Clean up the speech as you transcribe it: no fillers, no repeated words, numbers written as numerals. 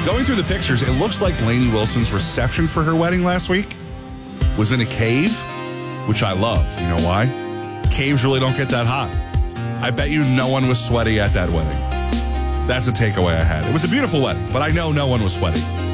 Going through the pictures, it looks like Lainey Wilson's reception for her wedding last week was in a cave, which I love. You know why? Caves really don't get that hot. I bet you no one was sweaty at that wedding. That's a takeaway I had. It was a beautiful wedding, but I know no one was sweaty.